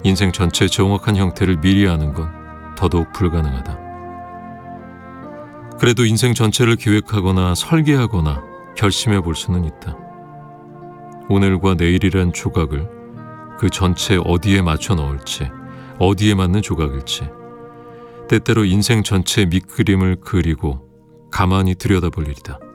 인생 전체의 정확한 형태를 미리 아는 건 더더욱 불가능하다. 그래도 인생 전체를 기획하거나 설계하거나 결심해 볼 수는 있다. 오늘과 내일이란 조각을 그 전체 어디에 맞춰 넣을지, 어디에 맞는 조각일지, 때때로 인생 전체의 밑그림을 그리고 가만히 들여다볼 일이다.